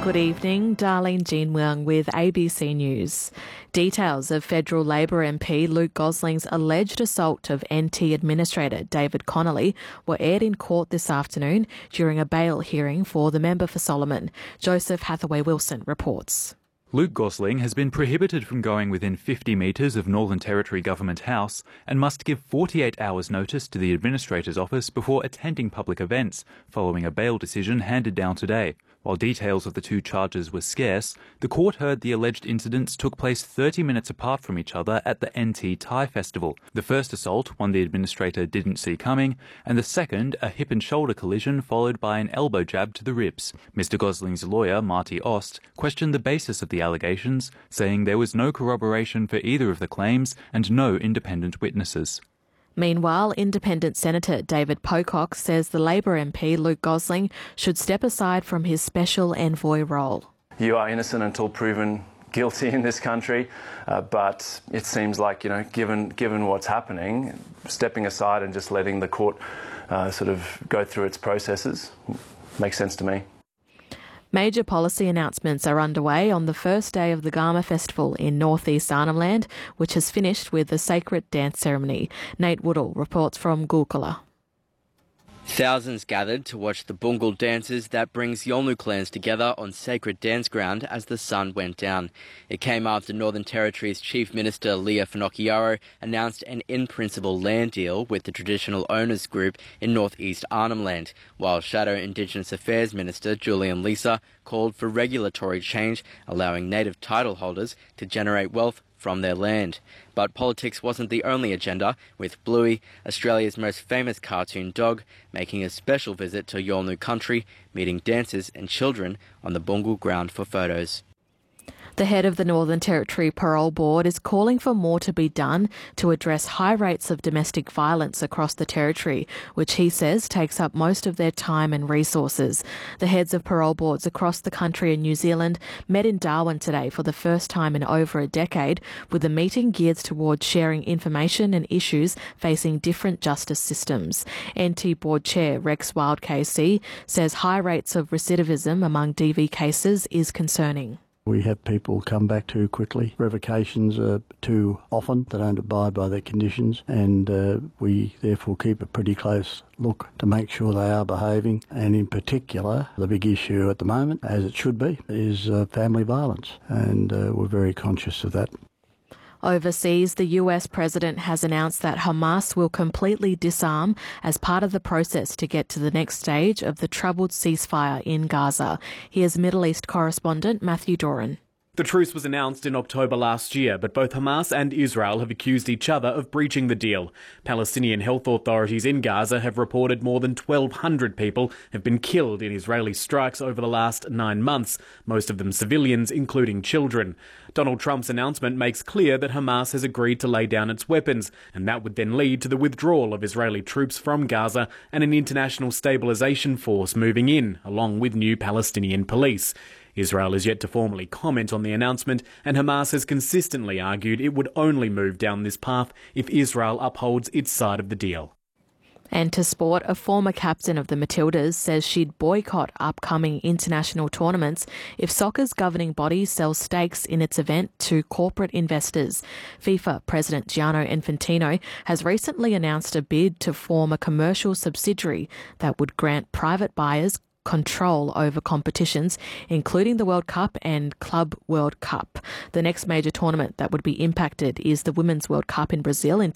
Good evening, Darlene Jean Wang with ABC News. Details of federal Labor MP Luke Gosling's alleged assault of NT Administrator David Connolly were aired in court this afternoon during a bail hearing for the member for Solomon. Joseph Hathaway-Wilson reports. Luke Gosling has been prohibited from going within 50 metres of Northern Territory Government House and must give 48 hours notice to the Administrator's office before attending public events, following a bail decision handed down today. While details of the two charges were scarce, the court heard the alleged incidents took place 30 minutes apart from each other at the NT Thai Festival. The first assault, one the Administrator didn't see coming, and the second, a hip and shoulder collision followed by an elbow jab to the ribs. Mr Gosling's lawyer, Marty Ost, questioned the basis of the allegations, saying there was no corroboration for either of the claims and no independent witnesses. Meanwhile, Independent Senator David Pocock says the Labor MP Luke Gosling should step aside from his special envoy role. You are innocent until proven guilty in this country, but it seems like, given what's happening, stepping aside and just letting the court sort of go through its processes makes sense to me. Major policy announcements are underway on the first day of the Garma Festival in northeast Arnhem Land, which has finished with a sacred dance ceremony. Nate Woodall reports from Gulkula. Thousands gathered to watch the Bungal dances that brings Yolngu clans together on sacred dance ground as the sun went down. It came after Northern Territory's Chief Minister Leah Finocchiaro announced an in-principle land deal with the traditional owners group in northeast Arnhem Land, while Shadow Indigenous Affairs Minister Julian Lisa called for regulatory change allowing native title holders to generate wealth from their land. But politics wasn't the only agenda, with Bluey, Australia's most famous cartoon dog, making a special visit to Yolngu country, meeting dancers and children on the Bungal ground for photos. The head of the Northern Territory Parole Board is calling for more to be done to address high rates of domestic violence across the Territory, which he says takes up most of their time and resources. The heads of parole boards across the country and New Zealand met in Darwin today for the first time in over a decade, with the meeting geared towards sharing information and issues facing different justice systems. NT Board Chair Rex Wild KC says high rates of recidivism among DV cases is concerning. We have people come back too quickly. Revocations are too often. They don't abide by their conditions, and we therefore keep a pretty close look to make sure they are behaving. And in particular, the big issue at the moment, as it should be, is family violence, and we're very conscious of that. Overseas, the US president has announced that Hamas will completely disarm as part of the process to get to the next stage of the troubled ceasefire in Gaza. Here's Middle East correspondent Matthew Doran. The truce was announced in October last year, but both Hamas and Israel have accused each other of breaching the deal. Palestinian health authorities in Gaza have reported more than 1,200 people have been killed in Israeli strikes over the last 9 months, most of them civilians, including children. Donald Trump's announcement makes clear that Hamas has agreed to lay down its weapons, and that would then lead to the withdrawal of Israeli troops from Gaza and an international stabilisation force moving in, along with new Palestinian police. Israel is yet to formally comment on the announcement, and Hamas has consistently argued it would only move down this path if Israel upholds its side of the deal. And to sport, a former captain of the Matildas says she'd boycott upcoming international tournaments if soccer's governing body sells stakes in its event to corporate investors. FIFA President Gianni Infantino has recently announced a bid to form a commercial subsidiary that would grant private buyers control over competitions, including the World Cup and Club World Cup. The next major tournament that would be impacted is the Women's World Cup in Brazil in